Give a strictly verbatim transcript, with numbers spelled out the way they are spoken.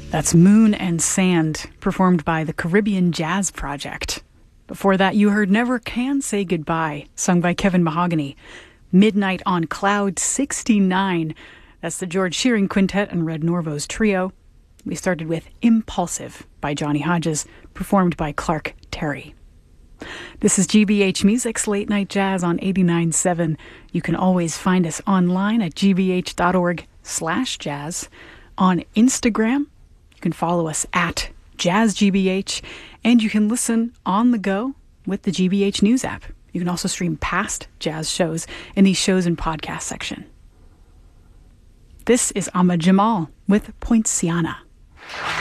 That's Moon and Sand, performed by the Caribbean Jazz Project. Before that, you heard Never Can Say Goodbye, sung by Kevin Mahogany. Midnight on Cloud sixty-nine. That's the George Shearing Quintet and Red Norvo's trio. We started with Impulsive by Johnny Hodges, performed by Clark Terry. This is G B H Music's Late Night Jazz on eighty-nine point seven. You can always find us online at gbh.org slash jazz. On Instagram, you can follow us at JazzGBH, and you can listen on the go with the G B H News app. You can also stream past jazz shows in the shows and podcast section. This is Ahmad Jamal with Poinciana.